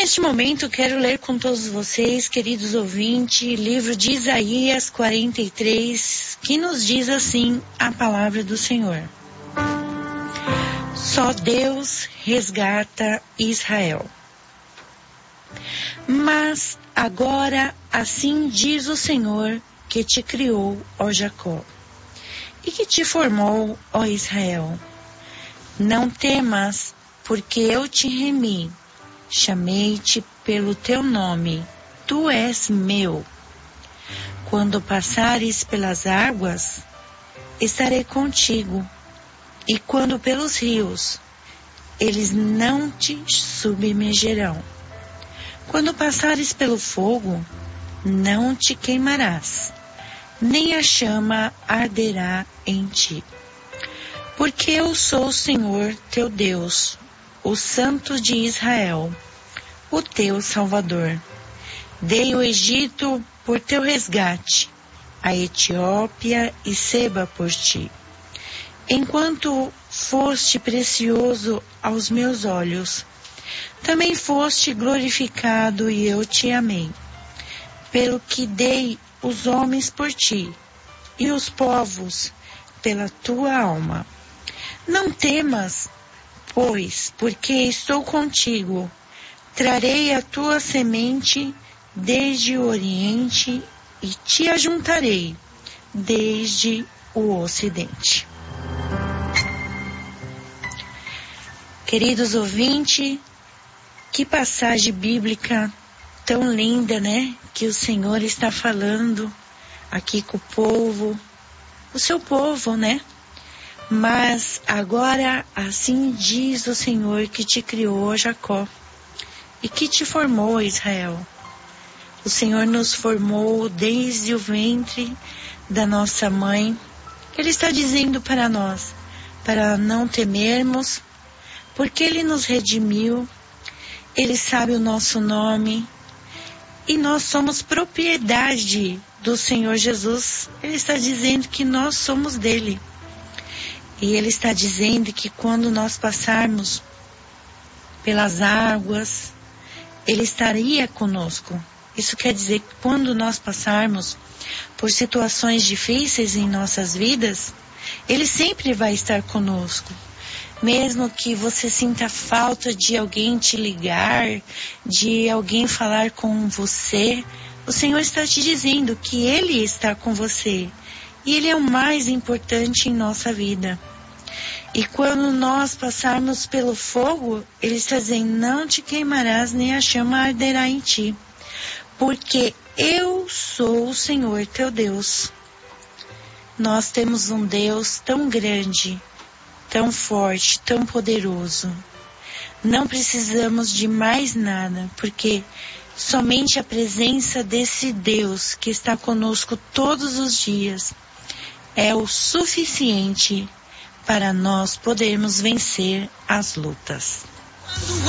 neste momento quero ler com todos vocês, queridos ouvintes, livro de Isaías 43, que nos diz assim a palavra do Senhor. Só Deus resgata Israel. Mas agora assim diz o Senhor que te criou, ó Jacó, e que te formou, ó Israel. Não temas, porque eu te remi. Chamei-te pelo teu nome, tu és meu. Quando passares pelas águas, estarei contigo, e quando pelos rios, eles não te submergerão. Quando passares pelo fogo, não te queimarás, nem a chama arderá em ti. Porque eu sou o Senhor teu Deus, o Santo de Israel, o teu Salvador. Dei o Egito por teu resgate, a Etiópia e Seba por ti. Enquanto foste precioso aos meus olhos, também foste glorificado e eu te amei, pelo que dei os homens por ti, e os povos pela tua alma. Não temas, pois, porque estou contigo. Trarei a tua semente desde o Oriente e te ajuntarei desde o Ocidente. Queridos ouvintes, que passagem bíblica tão linda, né? Que o Senhor está falando aqui com o povo, o seu povo, né? Mas agora assim diz o Senhor que te criou, Jacó, e que te formou, Israel. O Senhor nos formou desde o ventre da nossa mãe. Ele está dizendo para nós, para não temermos, porque Ele nos redimiu, Ele sabe o nosso nome, e nós somos propriedade do Senhor Jesus. Ele está dizendo que nós somos dele. E Ele está dizendo que quando nós passarmos pelas águas, Ele estaria conosco. Isso quer dizer que quando nós passarmos por situações difíceis em nossas vidas, Ele sempre vai estar conosco. Mesmo que você sinta falta de alguém te ligar, de alguém falar com você, o Senhor está te dizendo que Ele está com você. E Ele é o mais importante em nossa vida. E quando nós passarmos pelo fogo, Ele está dizendo, não te queimarás, nem a chama arderá em ti. Porque eu sou o Senhor teu Deus. Nós temos um Deus tão grande, tão forte, tão poderoso. Não precisamos de mais nada, porque somente a presença desse Deus que está conosco todos os dias é o suficiente para nós podermos vencer as lutas.